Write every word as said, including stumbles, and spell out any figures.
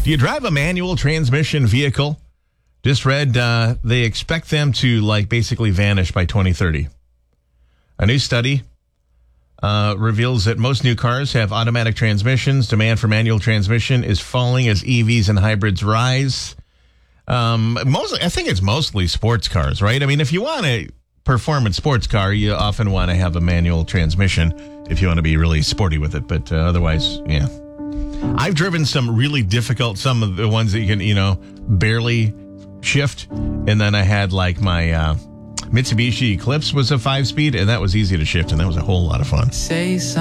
Do you drive a manual transmission vehicle? Just read uh, they expect them to like basically vanish by twenty thirty. A new study uh, reveals that most new cars have automatic transmissions. Demand for manual transmission is falling as E Vs and hybrids rise. Um, mostly, I think it's mostly sports cars, right? I mean, if you want a performance sports car, you often want to have a manual transmission if you want to be really sporty with it. But uh, otherwise, yeah. I've driven some really difficult, some of the ones that you can, you know, barely shift. And then I had like my uh, Mitsubishi Eclipse was a five speed, and that was easy to shift, and that was a whole lot of fun. Say something.